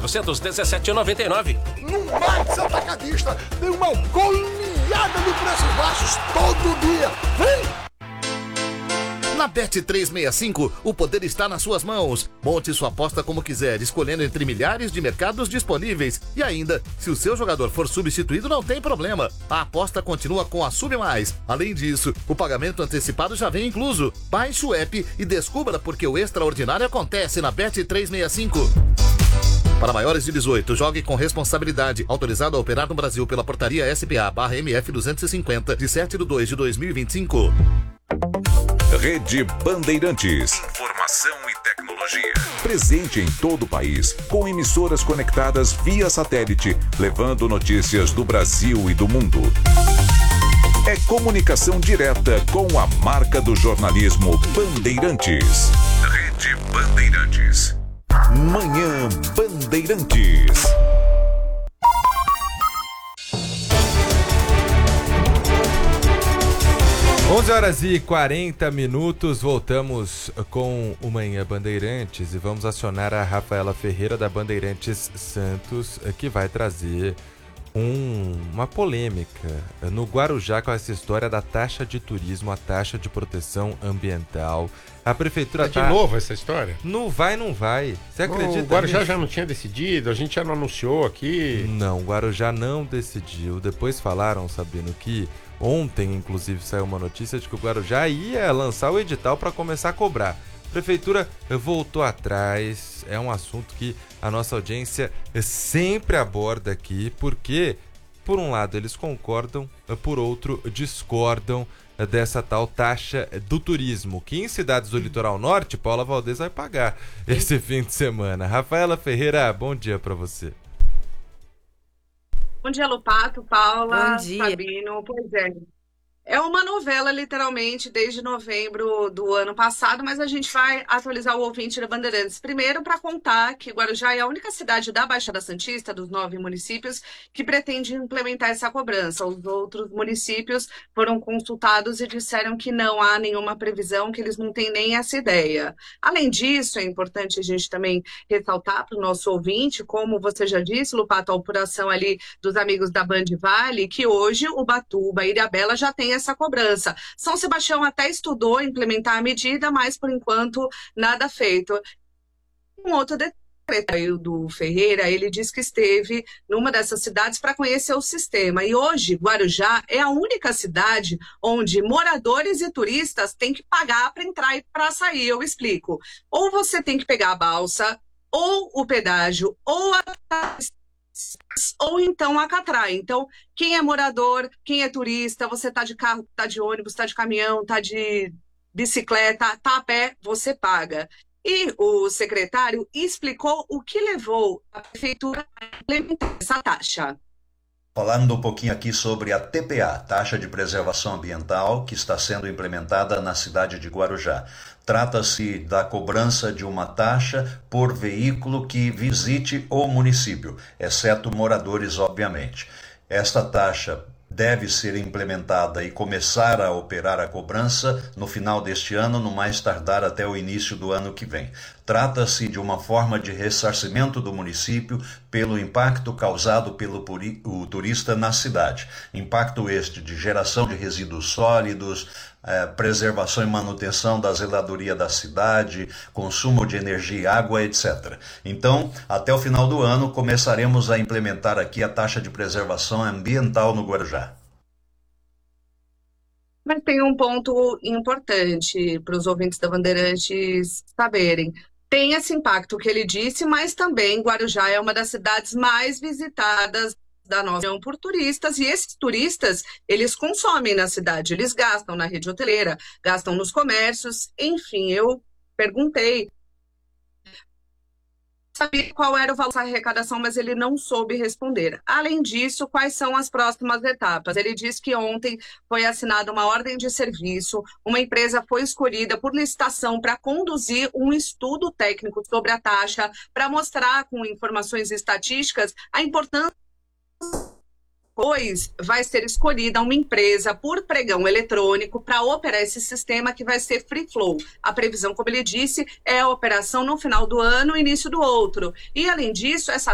417,99. No Max Atacadista tem uma goleada de preços baixos todo dia. Vem! Na Bet365, o poder está nas suas mãos. Monte sua aposta como quiser, escolhendo entre milhares de mercados disponíveis. E ainda, se o seu jogador for substituído, não tem problema. A aposta continua com a Sub Mais. Além disso, o pagamento antecipado já vem incluso. Baixe o app e descubra porque o extraordinário acontece na Bet365. Para maiores de 18, jogue com responsabilidade. Autorizado a operar no Brasil pela portaria SPA/MF 250, de 7/2/2025. Rede Bandeirantes. Informação e tecnologia. Presente em todo o país, com emissoras conectadas via satélite, levando notícias do Brasil e do mundo. É comunicação direta com a marca do jornalismo Bandeirantes. Rede Bandeirantes. Manhã Bandeirantes. 11h40, voltamos com o Manhã Bandeirantes e vamos acionar a Rafaela Ferreira da Bandeirantes Santos, que vai trazer uma polêmica no Guarujá com essa história da taxa de turismo, a taxa de proteção ambiental. A prefeitura de novo essa história? Não vai. Você acredita? O Guarujá já não tinha decidido, a gente já não anunciou aqui. Não, o Guarujá não decidiu. Depois falaram, Sabino, que ontem, inclusive, saiu uma notícia de que o Guarujá ia lançar o edital para começar a cobrar. A prefeitura voltou atrás, é um assunto que a nossa audiência sempre aborda aqui, porque, por um lado, eles concordam, por outro, discordam dessa tal taxa do turismo, que em cidades do litoral norte, Paula Valdez vai pagar esse fim de semana. Rafaela Ferreira, bom dia para você. Bom dia, Lupato, Paula, bom dia. Sabino. Pois é. É uma novela, literalmente, desde novembro do ano passado, mas a gente vai atualizar o ouvinte da Bandeirantes. Primeiro, para contar que Guarujá é a única cidade da Baixada Santista, dos 9 municípios, que pretende implementar essa cobrança. Os outros municípios foram consultados e disseram que não há nenhuma previsão, que eles não têm nem essa ideia. Além disso, é importante a gente também ressaltar para o nosso ouvinte, como você já disse, Lupato, a apuração ali dos amigos da Band Vale, que hoje o Ubatuba e Ilhabela já tem essa cobrança. São Sebastião até estudou implementar a medida, mas por enquanto nada feito. Um outro decreto do Ferreira, ele diz que esteve numa dessas cidades para conhecer o sistema. E hoje, Guarujá é a única cidade onde moradores e turistas têm que pagar para entrar e para sair. Eu explico. Ou você tem que pegar a balsa, ou o pedágio, ou então a Catrai. Então, quem é morador, quem é turista, você tá de carro, tá de ônibus, tá de caminhão, tá de bicicleta, tá a pé, você paga. E o secretário explicou o que levou a prefeitura a implementar essa taxa. Falando um pouquinho aqui sobre a TPA, Taxa de Preservação Ambiental, que está sendo implementada na cidade de Guarujá. Trata-se da cobrança de uma taxa por veículo que visite o município, exceto moradores, obviamente. Esta taxa deve ser implementada e começar a operar a cobrança no final deste ano, no mais tardar até o início do ano que vem. Trata-se de uma forma de ressarcimento do município pelo impacto causado pelo turista na cidade. Impacto este de geração de resíduos sólidos, preservação e manutenção da zeladoria da cidade, consumo de energia e água, etc. Então, até o final do ano, começaremos a implementar aqui a taxa de preservação ambiental no Guarujá. Mas tem um ponto importante para os ouvintes da Bandeirantes saberem. Tem esse impacto que ele disse, mas também Guarujá é uma das cidades mais visitadas da nossa região por turistas, e esses turistas, eles consomem na cidade, eles gastam na rede hoteleira, gastam nos comércios, enfim, eu perguntei, sabia qual era o valor da arrecadação, mas ele não soube responder. Além disso, quais são as próximas etapas? Ele disse que ontem foi assinada uma ordem de serviço, uma empresa foi escolhida por licitação para conduzir um estudo técnico sobre a taxa, para mostrar com informações estatísticas a importância. Depois vai ser escolhida uma empresa por pregão eletrônico para operar esse sistema que vai ser free flow. A previsão, como ele disse, é a operação no final do ano, início do outro. E, além disso, essa